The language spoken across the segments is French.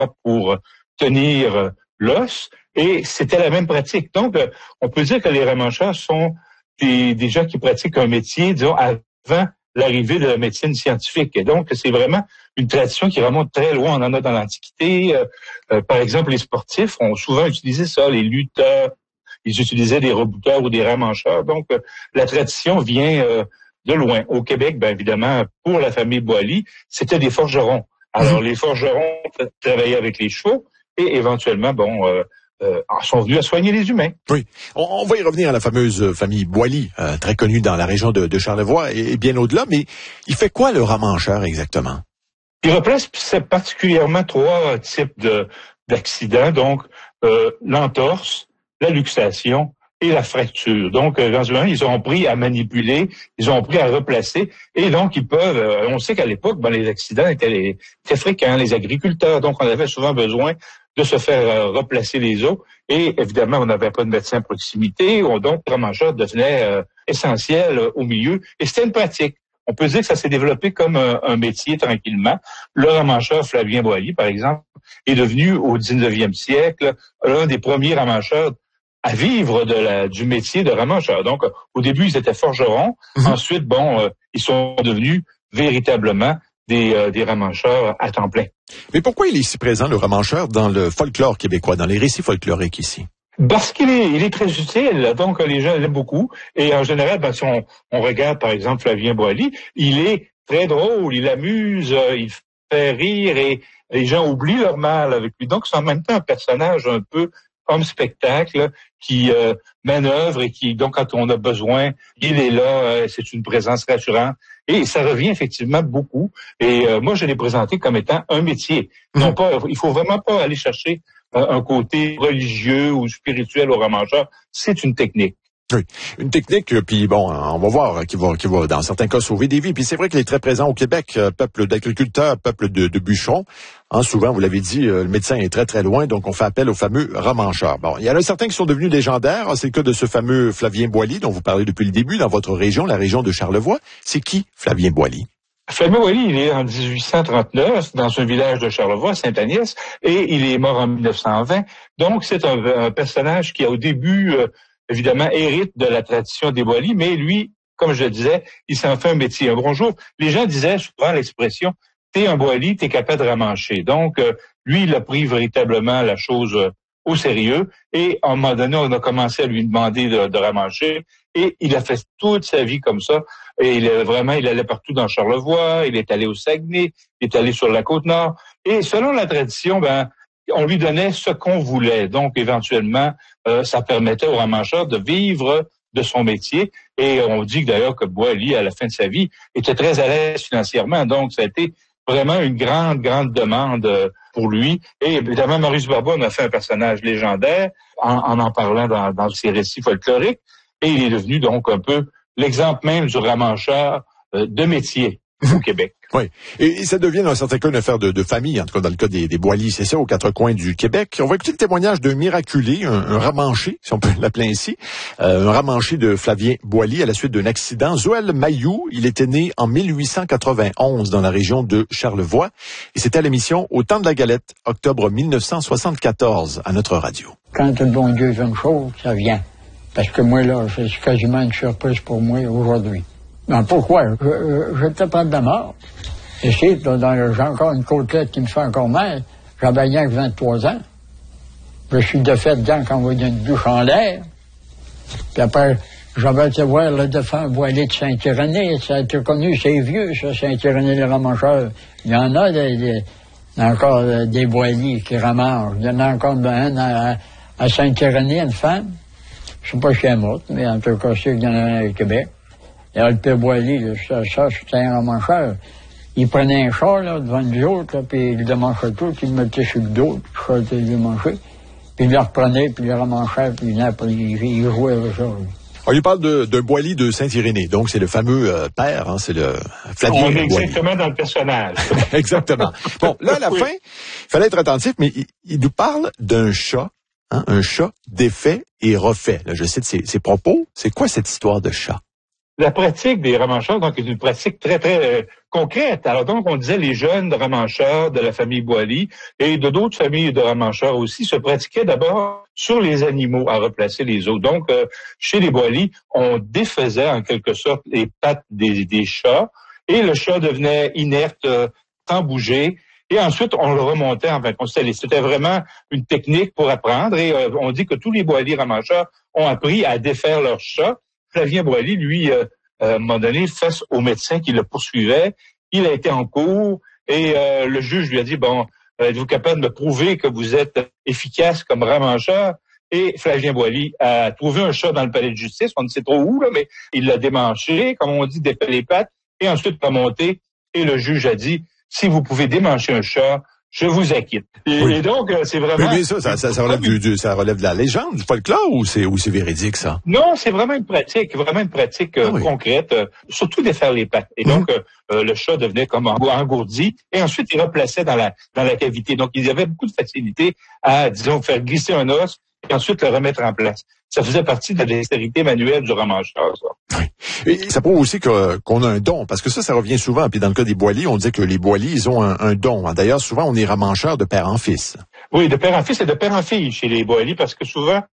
pour tenir l'os, et c'était la même pratique. Donc, on peut dire que les ramancheurs sont des gens qui pratiquent un métier, disons, avant l'arrivée de la médecine scientifique. Et donc, c'est vraiment une tradition qui remonte très loin. On en a dans l'Antiquité. Par exemple, les sportifs ont souvent utilisé ça, les lutteurs. Ils utilisaient des rebouteurs ou des ramancheurs. Donc, la tradition vient de loin. Au Québec, bien évidemment, pour la famille Boily, c'était des forgerons. Alors, les forgerons travaillaient avec les chevaux et éventuellement, sont venus à soigner les humains. Oui. On va y revenir à la fameuse famille Boily, très connue dans la région de Charlevoix et bien au-delà. Mais il fait quoi, le ramancheur, exactement? Il replace particulièrement 3 types d'accidents. Donc, l'entorse, la luxation et la fracture. Donc, éventuellement, ils ont appris à manipuler, ils ont appris à replacer, et donc ils peuvent. On sait qu'à l'époque, les accidents étaient fréquents, les agriculteurs, donc on avait souvent besoin de se faire replacer les os, et évidemment, on n'avait pas de médecin à proximité, donc le ramancheur devenait essentiel au milieu, et c'était une pratique. On peut dire que ça s'est développé comme un métier tranquillement. Le ramancheur Flavien Boily, par exemple, est devenu au 19e siècle l'un des premiers ramancheurs à vivre du métier de ramancheur. Donc, au début, ils étaient forgerons. Ensuite, ils sont devenus véritablement des ramancheurs à temps plein. Mais pourquoi il est si présent, le ramancheur, dans le folklore québécois, dans les récits folkloriques ici? Parce qu'il est très utile, donc les gens l'aiment beaucoup. Et en général, si on regarde, par exemple, Flavien Boily, il est très drôle, il amuse, il fait rire, et les gens oublient leur mal avec lui. Donc, c'est en même temps un personnage un peu homme spectacle qui manœuvre et qui, donc, quand on a besoin, il est là, c'est une présence rassurante. Et ça revient effectivement beaucoup. Et moi, je l'ai présenté comme étant un métier. Non pas, il faut vraiment pas aller chercher un côté religieux ou spirituel au ramancheur. C'est une technique. Oui, une technique, puis on va voir, qui va dans certains cas sauver des vies. Puis c'est vrai qu'il est très présent au Québec, peuple d'agriculteurs, peuple de bûcherons. Souvent, vous l'avez dit, le médecin est très très loin, donc on fait appel au fameux ramancheur. Bon, il y en a certains qui sont devenus légendaires. C'est le cas de ce fameux Flavien Boily, dont vous parlez depuis le début, dans votre région, la région de Charlevoix. C'est qui, Flavien Boily? Flavien Boily, il est en 1839 dans un village de Charlevoix, Sainte-Agnès, et il est mort en 1920. Donc, c'est un personnage qui, au début, évidemment, hérite de la tradition des Boily, mais lui, comme je le disais, il s'en fait un métier. Un bonjour, les gens disaient souvent l'expression « t'es un Boily, t'es capable de ramancher ». Donc, lui, il a pris véritablement la chose au sérieux, et à un moment donné, on a commencé à lui demander de ramancher, et il a fait toute sa vie comme ça. Et il allait partout dans Charlevoix, il est allé au Saguenay, il est allé sur la Côte-Nord. Et selon la tradition, on lui donnait ce qu'on voulait. Donc, éventuellement, ça permettait au ramancheur de vivre de son métier. Et on dit d'ailleurs que Boily, à la fin de sa vie, était très à l'aise financièrement. Donc, ça a été vraiment une grande, grande demande pour lui. Et évidemment, Maurice Barba en a fait un personnage légendaire en parlant dans ses récits folkloriques. Et il est devenu donc un peu l'exemple même du ramancheur de métier au Québec. Oui. Et ça devient, dans certains cas, une affaire de famille, en tout cas dans le cas des Boily, c'est ça, aux 4 coins du Québec. On va écouter le témoignage d'un miraculé, un ramanché, si on peut l'appeler ainsi, un ramanché de Flavien Boily à la suite d'un accident. Zoël Mailloux, il était né en 1891 dans la région de Charlevoix, et c'était à l'émission Au temps de la galette, octobre 1974, à notre radio. Quand le bon Dieu veut une chose, ça vient. Parce que moi, là, c'est quasiment une surprise pour moi aujourd'hui. Pourquoi? Je te prends de la mort. Ici, j'ai encore une côtelette qui me fait encore mal. J'avais rien que 23 ans. Je suis de fait dedans quand on va d'une douche en l'air. Puis après, j'avais été voir le défunt Boily de Saint-Irénée. Ça a été connu, c'est vieux, ça, Saint-Irénée le ramancheur. Il y en a encore des Boily qui ramassent. Il y en a encore un à Saint-Irénée, une femme. Je sais pas si elle est morte, mais en tout cas, c'est qu'il y en a au Québec. Et le Père Boily, ça, c'était un ramancheur. Il prenait un char, là, devant nous autres, là, puis il le démanchait tout, il le mettait sur le dos, puis il le démanchait. Puis il le reprenait, puis il le ramanchait, puis il jouait avec ça. On lui parle d'un Boily de Saint-Irénée, donc c'est le fameux père, c'est le Flavien Boily. On est exactement dans le personnage. Exactement. Bon, là, à la fin, il fallait être attentif, mais il nous parle d'un chat, un chat défait et refait. Là, je cite ses propos. C'est quoi cette histoire de chat? la pratique des ramancheurs, donc, est une pratique très, très concrète. Alors, donc, on disait les jeunes ramancheurs de la famille Boily et de d'autres familles de ramancheurs aussi se pratiquaient d'abord sur les animaux à replacer les os. Donc, chez les Boily, on défaisait en quelque sorte les pattes des chats et le chat devenait inerte, sans bouger. Et ensuite, on le remontait en fait. C'était vraiment une technique pour apprendre. Et on dit que tous les Boily ramancheurs ont appris à défaire leur chat. Flavien Boily, lui, à un moment donné, face au médecin qui le poursuivait, il a été en cours et le juge lui a dit, bon, êtes-vous capable de me prouver que vous êtes efficace comme ramancheur? Et Flavien Boily a trouvé un chat dans le palais de justice, on ne sait trop où, là, mais il l'a démanché, comme on dit, défait les pattes, et ensuite remonté. Et le juge a dit, si vous pouvez démancher un chat, je vous acquitte. Et donc, c'est vraiment... Mais ça relève de la légende, du folklore, ou c'est véridique, ça? Non, c'est vraiment une pratique concrète, surtout défaire les pattes. Et donc, le chat devenait comme engourdi, et ensuite, il replaçait dans la cavité. Donc, il y avait beaucoup de facilité à, disons, faire glisser un os, et ensuite le remettre en place. Ça faisait partie de la dextérité manuelle du ramancheur, ça. Oui. Et ça prouve aussi qu'on a un don, parce que ça revient souvent. Puis dans le cas des Boily, on disait que les Boily, ils ont un don. D'ailleurs, souvent, on est ramancheur de père en fils. Oui, de père en fils et de père en fille chez les Boily, parce que souvent,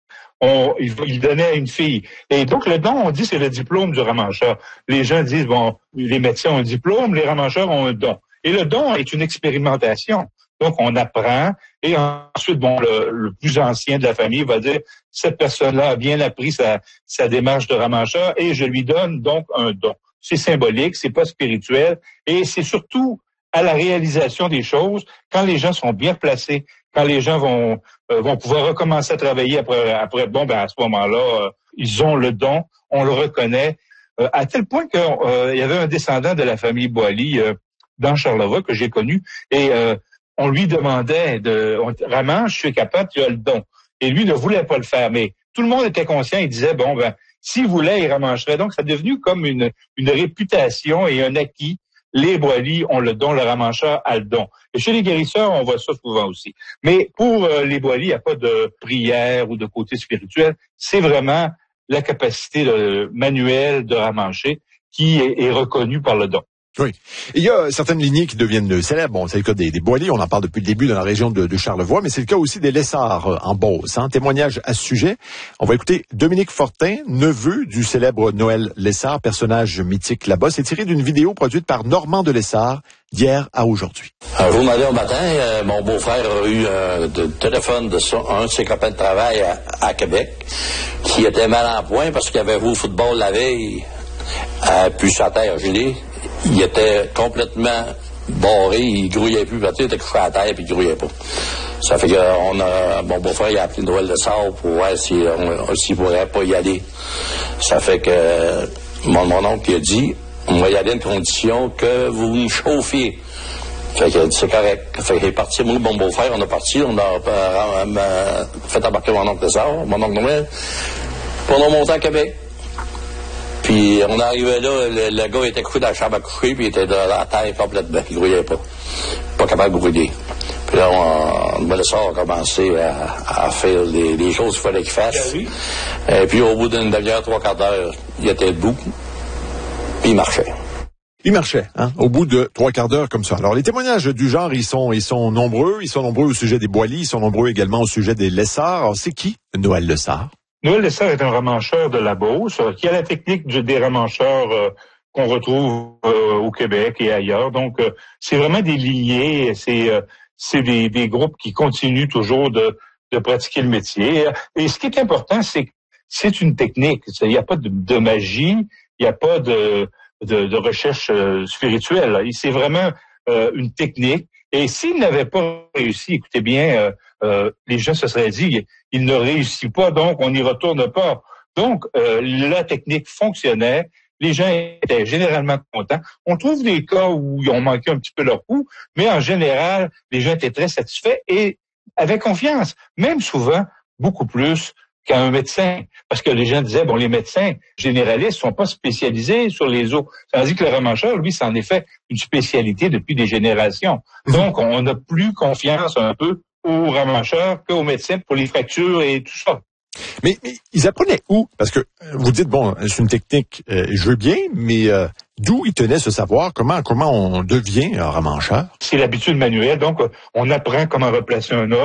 il donnait à une fille. Et donc, le don, on dit, c'est le diplôme du ramancheur. Les gens disent, bon, les médecins ont un diplôme, les ramancheurs ont un don. Et le don est une expérimentation. Donc, on apprend et ensuite, bon, le plus ancien de la famille va dire, cette personne-là a bien appris sa démarche de ramancheur et je lui donne donc un don. C'est symbolique, c'est pas spirituel et c'est surtout à la réalisation des choses quand les gens sont bien placés, quand les gens vont pouvoir recommencer à travailler après bon, ben, à ce moment-là, ils ont le don, on le reconnaît, à tel point qu'il y avait un descendant de la famille Boily dans Charlevoix que j'ai connu et on lui demandait Ramanche, tu es capable, tu as le don. Et lui ne voulait pas le faire, mais tout le monde était conscient, il disait, bon, ben, s'il voulait, il ramancherait. Donc, ça est devenu comme une réputation et un acquis. Les Boily ont le don, le ramancheur a le don. Et chez les guérisseurs, on voit ça souvent aussi. Mais pour les Boily, il n'y a pas de prière ou de côté spirituel. C'est vraiment la capacité manuelle de ramancher qui est reconnue par le don. Oui. Il y a certaines lignées qui deviennent célèbres. Bon, c'est le cas des Boily, on en parle depuis le début dans la région de Charlevoix, mais c'est le cas aussi des Lessard en Beauce. Témoignage à ce sujet. On va écouter Dominique Fortin, neveu du célèbre Noël Lessard, personnage mythique là-bas. C'est tiré d'une vidéo produite par Normand de Lessard d'hier à aujourd'hui. Un jour, un matin, mon beau-frère a eu un téléphone de un de ses copains de travail à Québec qui était mal en point parce qu'il avait joué au football la veille puis sa terre gelée. Il était complètement barré, il grouillait plus, il était couché à terre puis il grouillait pas. Ça fait que mon beau-frère il a appelé Noël Lessard pour voir s'il pourrait pas y aller. Ça fait que mon oncle il a dit, on va y aller à une condition que vous me chauffiez. Fait qu'il a dit c'est correct. Fait qu'il est parti, moi, mon beau-frère, on a parti, on a fait embarquer mon oncle Lessard, mon oncle Noël, puis on a monté à Québec. Puis on arrivait là, le gars était couché dans la chambre à coucher, puis il était dans la terre complètement, il grouillait pas. Pas capable de grouiller. Puis là, le Lessard a commencé à faire les choses qu'il fallait qu'il fasse. Et puis au bout d'une demi-heure, 3/4 d'heure, il était debout, puis il marchait. Il marchait, au bout de 3/4 d'heure comme ça. Alors, les témoignages du genre, ils sont nombreux. Ils sont nombreux au sujet des Boily, ils sont nombreux également au sujet des Lessard. Alors, c'est qui Noël Lessard? Noël Lessard est un ramancheur de la Beauce qui a la technique des ramancheurs qu'on retrouve au Québec et ailleurs. Donc, c'est vraiment des lignées, c'est des groupes qui continuent toujours de pratiquer le métier. Et ce qui est important, c'est que c'est une technique. Il n'y a pas de magie, il n'y a pas de recherche spirituelle. C'est vraiment une technique. Et s'il n'avait pas réussi, écoutez bien, les gens se seraient dit, il ne réussit pas, donc on n'y retourne pas. Donc, la technique fonctionnait, les gens étaient généralement contents. On trouve des cas où ils ont manqué un petit peu leur coup, mais en général, les gens étaient très satisfaits et avaient confiance, même souvent beaucoup plus qu'à un médecin. Parce que les gens disaient, bon, les médecins généralistes sont pas spécialisés sur les os. Tandis que le ramancheur, lui, c'est en effet une spécialité depuis des générations. Donc, on n'a plus confiance un peu aux ramancheurs qu'aux médecins pour les fractures et tout ça. Mais ils apprenaient où? Parce que vous dites, bon, c'est une technique, je veux bien, mais d'où ils tenaient ce savoir? Comment on devient un ramancheur? C'est l'habitude manuelle. Donc, on apprend comment replacer un os.